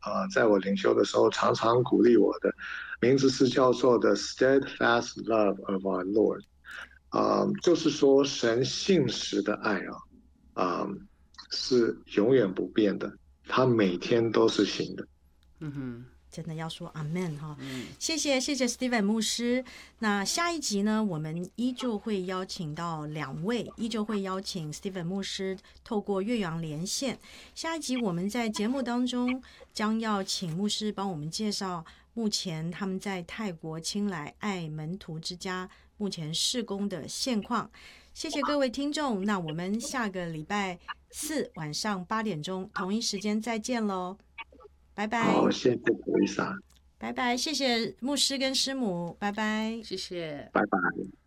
在我灵修的时候常常鼓励我的，名字是叫做的 Steadfast Love of Our Lord。就是说神信实的爱啊，是永远不变的，他每天都是新的。 真的要说阿门哈，谢谢 Steven 牧师。那下一集呢，我们依旧会邀请到两位，依旧会邀请 Steven 牧师透过岳阳连线。下一集我们在节目当中将要请牧师帮我们介绍目前他们在泰国青莱爱门徒之家目前事工的现况。谢谢各位听众，那我们下个礼拜四晚上8点同一时间再见喽。拜好， 拜， 谢谢德丽莎， 拜拜，谢谢牧师跟师母，拜拜。 谢谢。 拜拜。